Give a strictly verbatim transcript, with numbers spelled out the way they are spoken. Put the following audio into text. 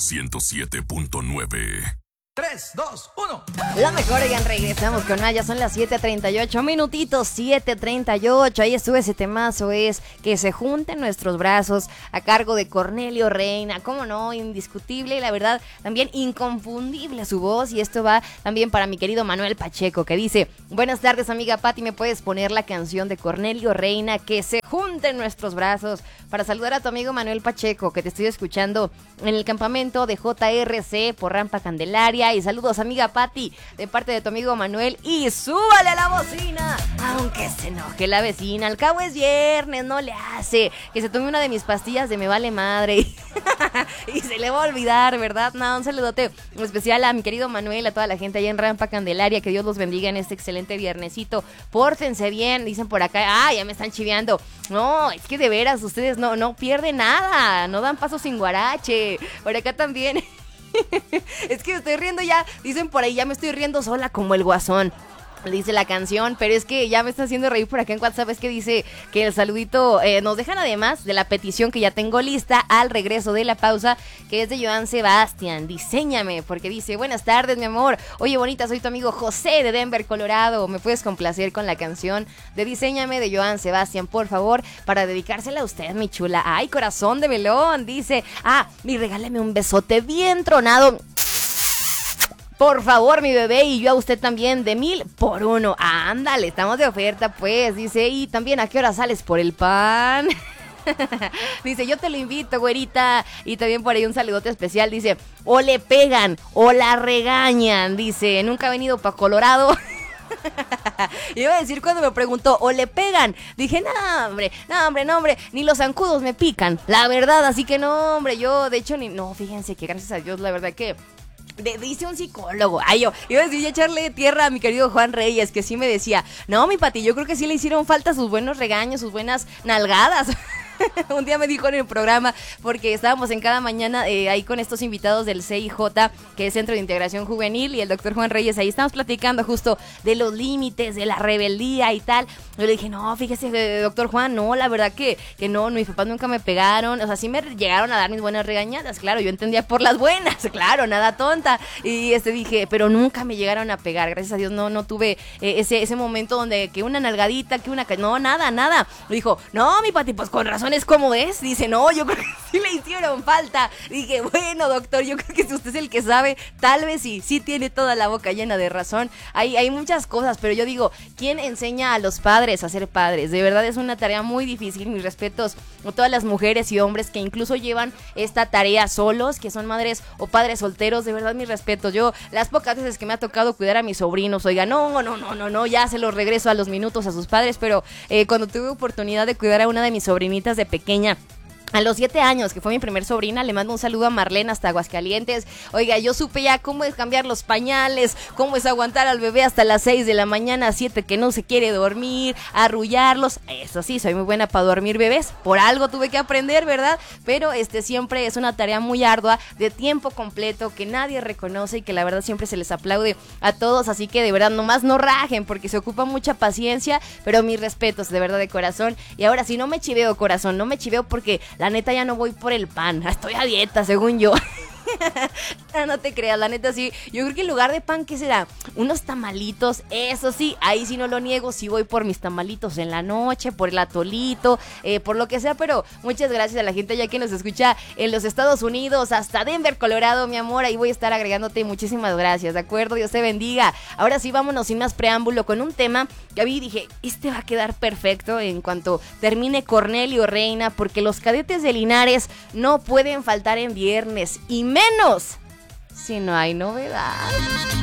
ciento siete punto nueve. tres, dos, uno. La mejor, oigan, regresamos con más. Ya son las siete treinta y ocho minutitos, siete treinta y ocho. Ahí estuvo ese temazo, es Que se junten nuestros brazos, a cargo de Cornelio Reina. Cómo no, indiscutible y la verdad también inconfundible su voz. Y esto va también para mi querido Manuel Pacheco, que dice: buenas tardes, amiga Pati, ¿me puedes poner la canción de Cornelio Reina, Que se junten nuestros brazos? Para saludar a tu amigo Manuel Pacheco, que te estoy escuchando en el campamento de J R C por Rampa Candelaria. Y saludos, amiga Pati, de parte de tu amigo Manuel. Y súbale a la bocina, aunque se enoje la vecina. Al cabo es viernes, no le hace. Que se tome una de mis pastillas de me vale madre. Y se le va a olvidar, ¿verdad? No, un saludote especial a mi querido Manuel, a toda la gente allá en Rampa Candelaria. Que Dios los bendiga en este excelente viernesito. Pórtense bien, dicen por acá. Ah, ya me están chiveando. No, es que de veras, ustedes no, no pierden nada. No dan paso sin guarache. Por acá también. Es que me estoy riendo ya, dicen por ahí, ya me estoy riendo sola como el Guasón, dice la canción, pero es que ya me está haciendo reír por acá en WhatsApp. Es que dice que el saludito eh, nos dejan además de la petición que ya tengo lista al regreso de la pausa, que es de Joan Sebastián. Diséñame, porque dice: buenas tardes, mi amor. Oye, bonita, soy tu amigo José de Denver, Colorado. ¿Me puedes complacer con la canción de Diséñame de Joan Sebastián, por favor, para dedicársela a usted, mi chula? Ay, corazón de melón, dice. Ah, y regálame un besote bien tronado, por favor, mi bebé, y yo a usted también, de mil por uno. Ándale, estamos de oferta, pues. Dice, y también, ¿a qué hora sales por el pan? Dice, yo te lo invito, güerita. Y también por ahí un saludote especial. Dice, o le pegan o la regañan. Dice, nunca ha venido pa' Colorado. Iba a decir cuando me preguntó, o le pegan, dije, no hombre, no hombre, no hombre, ni los zancudos me pican, la verdad, así que no hombre, yo de hecho ni, no, fíjense que gracias a Dios, la verdad que De, dice un psicólogo. Ay, yo iba a decir ya echarle tierra a mi querido Juan Reyes, que sí me decía, no, mi Pati, yo creo que sí le hicieron falta sus buenos regaños, sus buenas nalgadas. Un día me dijo en el programa, porque estábamos en cada mañana eh, ahí con estos invitados del C I J, que es Centro de Integración Juvenil, y el doctor Juan Reyes, ahí estamos platicando justo de los límites, de la rebeldía y tal. Yo le dije, no, fíjese, doctor Juan, no, la verdad que, que no, mis papás nunca me pegaron, o sea, sí me llegaron a dar mis buenas regañadas, claro, yo entendía por las buenas, claro, nada tonta, y este dije, pero nunca me llegaron a pegar, gracias a Dios no, no tuve eh, ese, ese momento donde que una nalgadita, que una, no, nada, nada. Me dijo, no, mi Pati, pues con razón es como es. Dice, no, yo creo que sí le hicieron falta. Dije, bueno, doctor, yo creo que si usted es el que sabe, tal vez sí, sí tiene toda la boca llena de razón. Hay, hay muchas cosas, pero yo digo, ¿quién enseña a los padres a ser padres? De verdad es una tarea muy difícil. Mis respetos a todas las mujeres y hombres que incluso llevan esta tarea solos, que son madres o padres solteros. De verdad, mis respetos. Yo, las pocas veces que me ha tocado cuidar a mis sobrinos, oiga, no, no, no, no, no, ya se los regreso a los minutos a sus padres, pero eh, cuando tuve oportunidad de cuidar a una de mis sobrinitas de pequeña, a los siete años, que fue mi primer sobrina, le mando un saludo a Marlene hasta Aguascalientes. Oiga, yo supe ya cómo es cambiar los pañales, cómo es aguantar al bebé hasta las seis de la mañana, siete que no se quiere dormir, arrullarlos. Eso sí, soy muy buena para dormir bebés, por algo tuve que aprender, ¿verdad? Pero este siempre es una tarea muy ardua, de tiempo completo, que nadie reconoce y que la verdad siempre se les aplaude a todos. Así que de verdad, nomás no rajen, porque se ocupa mucha paciencia, pero mis respetos, de verdad, de corazón. Y ahora sí, no me chiveo, corazón, no me chiveo porque la neta ya no voy por el pan, estoy a dieta según yo. No, no te creas, la neta sí. Yo creo que en lugar de pan, ¿qué será? Unos tamalitos, eso sí, ahí sí no lo niego. Sí voy por mis tamalitos en la noche, por el atolito, eh, por lo que sea. Pero muchas gracias a la gente ya que nos escucha en los Estados Unidos, hasta Denver, Colorado, mi amor. Ahí voy a estar agregándote, muchísimas gracias, ¿de acuerdo? Dios te bendiga. Ahora sí, vámonos sin más preámbulo con un tema que a mí dije, este va a quedar perfecto en cuanto termine Cornelio Reina, porque los cadetes de Linares no pueden faltar en viernes, y menos si no hay novedad.